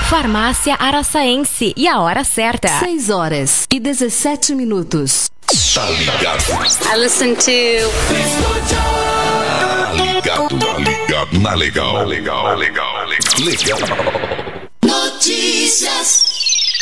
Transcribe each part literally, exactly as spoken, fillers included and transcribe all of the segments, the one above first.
Farmácia Araçaense e a hora certa. seis horas e dezessete minutos. Tá ligado? I listen to... Tá ligado, tá ligado. Na legal, na legal, na legal, na legal. Legal. Notícias.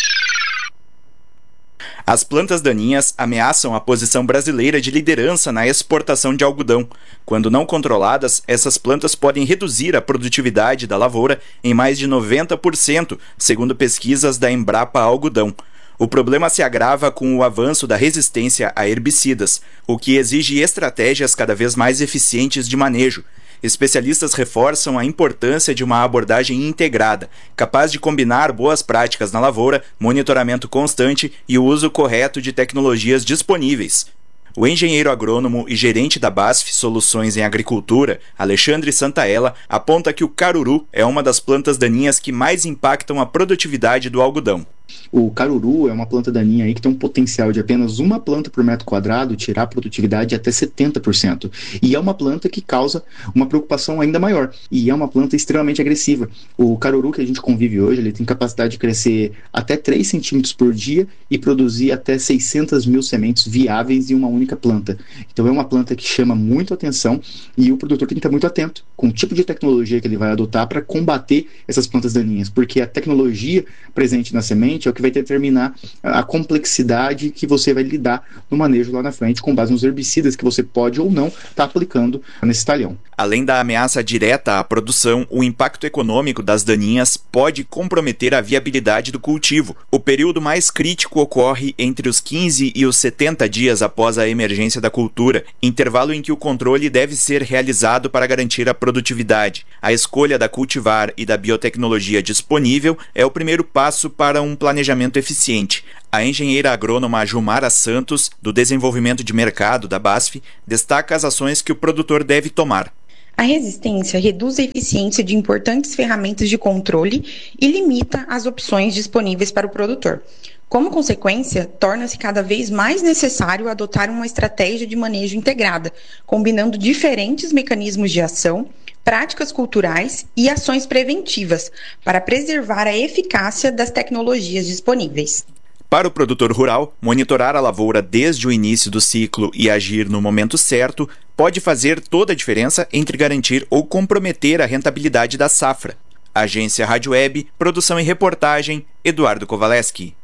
As plantas daninhas ameaçam a posição brasileira de liderança na exportação de algodão. Quando não controladas, essas plantas podem reduzir a produtividade da lavoura em mais de noventa por cento, segundo pesquisas da Embrapa Algodão. O problema se agrava com o avanço da resistência a herbicidas, o que exige estratégias cada vez mais eficientes de manejo. Especialistas reforçam a importância de uma abordagem integrada, capaz de combinar boas práticas na lavoura, monitoramento constante e o uso correto de tecnologias disponíveis. O engenheiro agrônomo e gerente da BASF Soluções em Agricultura, Alexandre Santaella, aponta que o caruru é uma das plantas daninhas que mais impactam a produtividade do algodão. O caruru é uma planta daninha aí que tem um potencial de apenas uma planta por metro quadrado tirar a produtividade de até setenta por cento. E é uma planta que causa uma preocupação ainda maior. E é uma planta extremamente agressiva. O caruru que a gente convive hoje, ele tem capacidade de crescer até três centímetros por dia e produzir até seiscentas mil sementes viáveis em uma única planta. Então é uma planta que chama muito atenção e o produtor tem que estar muito atento com o tipo de tecnologia que ele vai adotar para combater essas plantas daninhas, porque a tecnologia presente na semente é o que vai determinar a complexidade que você vai lidar no manejo lá na frente, com base nos herbicidas que você pode ou não estar tá aplicando nesse talhão. Além da ameaça direta à produção, o impacto econômico das daninhas pode comprometer a viabilidade do cultivo. O período mais crítico ocorre entre os quinze e os setenta dias após a emergência da cultura, intervalo em que o controle deve ser realizado para garantir a produtividade. A escolha da cultivar e da biotecnologia disponível é o primeiro passo para um planejamento eficiente. A engenheira agrônoma Gilmara Santos, do Desenvolvimento de Mercado da BASF, destaca as ações que o produtor deve tomar. A resistência reduz a eficiência de importantes ferramentas de controle e limita as opções disponíveis para o produtor. Como consequência, torna-se cada vez mais necessário adotar uma estratégia de manejo integrada, combinando diferentes mecanismos de ação, práticas culturais e ações preventivas, para preservar a eficácia das tecnologias disponíveis. Para o produtor rural, monitorar a lavoura desde o início do ciclo e agir no momento certo pode fazer toda a diferença entre garantir ou comprometer a rentabilidade da safra. Agência Rádio Web, produção e reportagem, Eduardo Kowaleski.